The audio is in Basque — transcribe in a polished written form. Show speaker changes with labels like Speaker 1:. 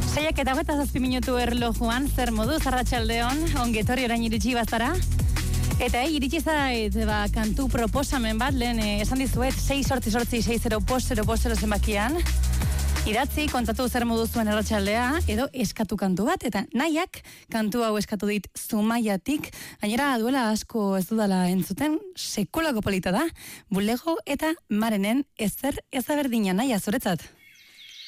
Speaker 1: Seiak eta 27 minutu erlojuan, zer moduz, arratsaldeon, ongetorri orain iritsi bazara. Eta iritsi zait, kantu proposamen bat, lehen esan dizuet, 688-60-0 zenbakian. Idatzi, kontatu zer modu zuen arratsaldea, edo eskatu kantu bat, eta nahiak kantu hau eskatu dit Zumaiatik, gainera duela asko ez dudala entzuten, sekulako polita da, Bulego eta Marenen ezer ezaberdina naia zuretzat.